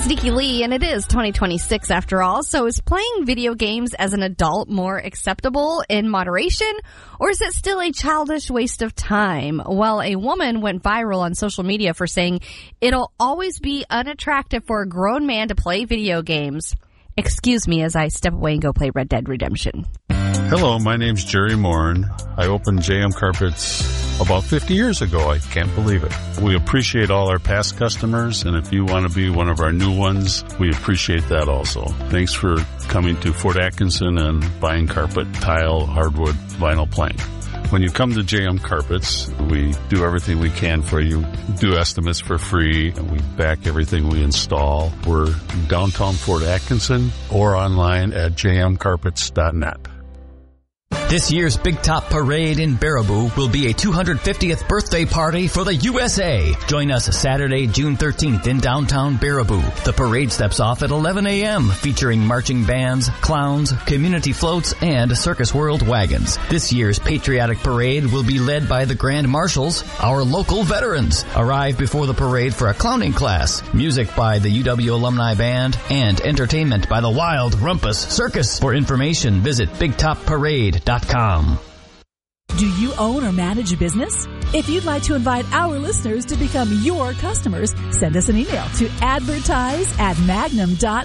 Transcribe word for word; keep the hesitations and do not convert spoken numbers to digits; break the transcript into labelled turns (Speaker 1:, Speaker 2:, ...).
Speaker 1: It's Nikki Lee, and it is twenty twenty-six after all. So is playing video games as an adult more acceptable in moderation, or is it still a childish waste of time? Well, a woman went viral on social media for saying it'll always be unattractive for a grown man to play video games. Excuse me as I step away and go play Red Dead Redemption.
Speaker 2: Hello, my name's Jerry Morin. I opened J M Carpets about fifty years ago. I can't believe it. We appreciate all our past customers, and if you want to be one of our new ones, we appreciate that also. Thanks for coming to Fort Atkinson and buying carpet, tile, hardwood, vinyl plank. When you come to J M Carpets, we do everything we can for you, do estimates for free, and we back everything we install. We're downtown Fort Atkinson or online at j m carpets dot net.
Speaker 3: This year's Big Top Parade in Baraboo will be a two hundred fiftieth birthday party for the U S A. Join us Saturday, June thirteenth in downtown Baraboo. The parade steps off at eleven a.m., featuring marching bands, clowns, community floats, and Circus World wagons. This year's patriotic parade will be led by the Grand Marshals, our local veterans. Arrive before the parade for a clowning class, music by the U W Alumni Band, and entertainment by the Wild Rumpus Circus. For information, visit big top parade dot com.
Speaker 4: Do you own or manage a business? If you'd like to invite our listeners to become your customers, send us an email to advertise at magnum dot